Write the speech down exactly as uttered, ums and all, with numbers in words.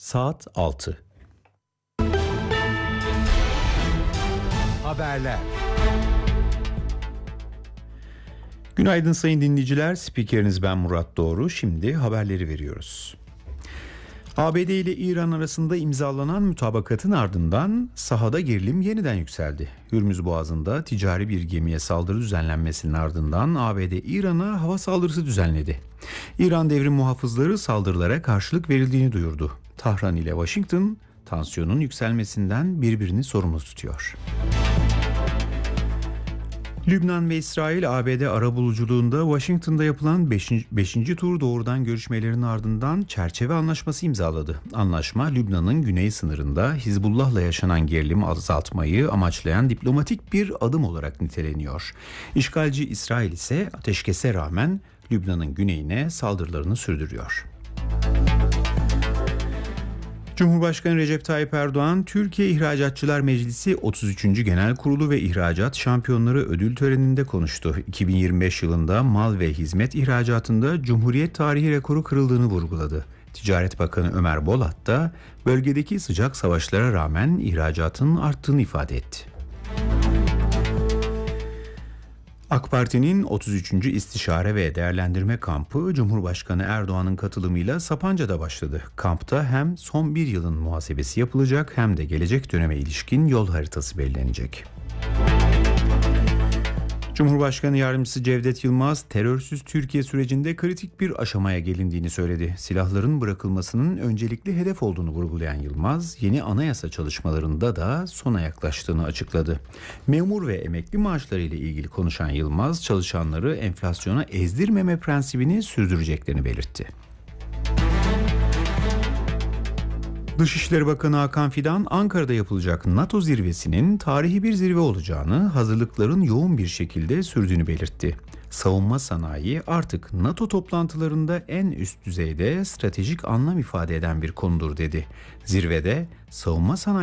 Saat altı. Haberler. Günaydın sayın dinleyiciler. Spikeriniz ben Murat Doğru. Şimdi haberleri veriyoruz. A B D ile İran arasında imzalanan mutabakatın ardından sahada gerilim yeniden yükseldi. Hürmüz Boğazı'nda ticari bir gemiye saldırı düzenlenmesinin ardından A B D İran'a hava saldırısı düzenledi. İran devrim muhafızları saldırılara karşılık verildiğini duyurdu. Tahran ile Washington tansiyonun yükselmesinden birbirini sorumlu tutuyor. Lübnan ve İsrail A B D arabuluculuğunda Washington'da yapılan beşinci tur doğrudan görüşmelerinin ardından çerçeve anlaşması imzaladı. Anlaşma Lübnan'ın güney sınırında Hizbullah'la yaşanan gerilimi azaltmayı amaçlayan diplomatik bir adım olarak niteleniyor. İşgalci İsrail ise ateşkese rağmen Lübnan'ın güneyine saldırılarını sürdürüyor. Cumhurbaşkanı Recep Tayyip Erdoğan, Türkiye İhracatçılar Meclisi otuz üçüncü Genel Kurulu ve İhracat Şampiyonları ödül töreninde konuştu. iki bin yirmi beş yılında mal ve hizmet ihracatında Cumhuriyet tarihi rekoru kırıldığını vurguladı. Ticaret Bakanı Ömer Bolat da bölgedeki sıcak savaşlara rağmen ihracatın arttığını ifade etti. AK Parti'nin otuz üçüncü İstişare ve Değerlendirme Kampı Cumhurbaşkanı Erdoğan'ın katılımıyla Sapanca'da başladı. Kampta hem son bir yılın muhasebesi yapılacak hem de gelecek döneme ilişkin yol haritası belirlenecek. Cumhurbaşkanı Yardımcısı Cevdet Yılmaz, terörsüz Türkiye sürecinde kritik bir aşamaya gelindiğini söyledi. Silahların bırakılmasının öncelikli hedef olduğunu vurgulayan Yılmaz, yeni anayasa çalışmalarında da sona yaklaştığını açıkladı. Memur ve emekli maaşları ile ilgili konuşan Yılmaz, çalışanları enflasyona ezdirmeme prensibini sürdüreceklerini belirtti. Dışişleri Bakanı Hakan Fidan, Ankara'da yapılacak NATO zirvesinin tarihi bir zirve olacağını, hazırlıkların yoğun bir şekilde sürdüğünü belirtti. Savunma sanayi artık NATO toplantılarında en üst düzeyde stratejik anlam ifade eden bir konudur dedi. Zirvede savunma sanayi